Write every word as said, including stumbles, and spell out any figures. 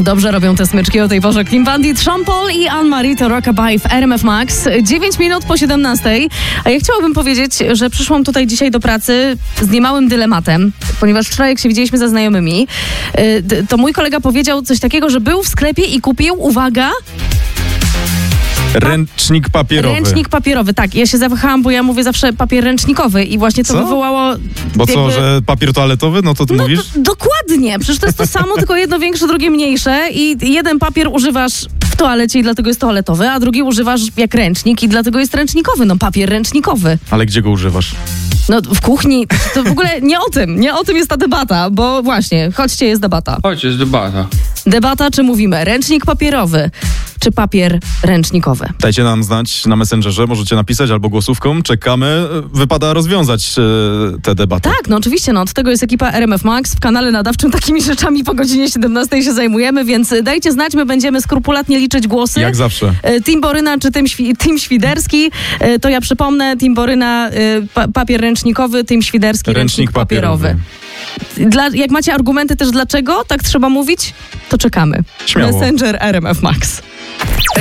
Dobrze robią te smyczki o tej porze. Clean Bandit, Sean Paul i Anne-Marie to Rockabye w R M F Max. dziewięć minut po siedemnastej. A ja chciałabym powiedzieć, że przyszłam tutaj dzisiaj do pracy z niemałym dylematem, ponieważ wczoraj jak się widzieliśmy ze znajomymi, to mój kolega powiedział coś takiego, że był w sklepie i kupił, uwaga... Ręcznik papierowy. Ręcznik papierowy, tak. Ja się zawahałam, bo ja mówię zawsze papier ręcznikowy i właśnie to Co? wywołało... Bo jakby... co, że papier toaletowy? No to ty no, mówisz? D- dokładnie. Przecież to jest to samo, tylko jedno większe, drugie mniejsze i jeden papier używasz w toalecie i dlatego jest toaletowy, a drugi używasz jak ręcznik i dlatego jest ręcznikowy. No papier ręcznikowy. Ale gdzie go używasz? No w kuchni. To w ogóle nie o tym. Nie o tym jest ta debata, bo właśnie, chodźcie, jest debata. Chodź, jest debata. Debata, czy mówimy ręcznik papierowy, czy papier ręcznikowy. Dajcie nam znać na Messengerze, możecie napisać albo głosówką. Czekamy. Wypada rozwiązać e, tę debatę. Tak, no oczywiście, no od tego jest ekipa R M F Max. W kanale nadawczym takimi rzeczami po godzinie siedemnastej się zajmujemy, więc dajcie znać, my będziemy skrupulatnie liczyć głosy. Jak zawsze. Team Boryna czy Team, Świ- team Świderski, to ja przypomnę, Team Boryna pa- papier ręcznikowy, Team Świderski ręcznik, Ręcznik papierowy. papierowy. Dla, jak macie argumenty też dlaczego tak trzeba mówić, to czekamy. Śmiało. Messenger R M F Max.